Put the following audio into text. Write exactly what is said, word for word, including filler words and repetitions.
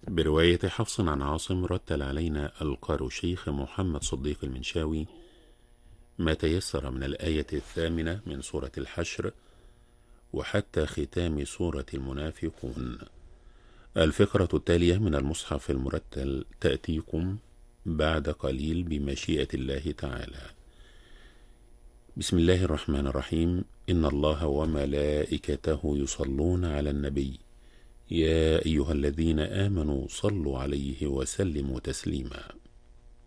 برواية حفص عن عاصم، رتل علينا القارئ الشيخ محمد صديق المنشاوي ما تيسر من الآية الثامنة من سورة الحشر وحتى ختام سورة المنافقون. الفقرة التالية من المصحف المرتل تأتيكم بعد قليل بمشيئة الله تعالى. بسم الله الرحمن الرحيم. إن الله وملائكته يصلون على النبي يا أيها الذين آمنوا صلوا عليه وسلموا تسليما.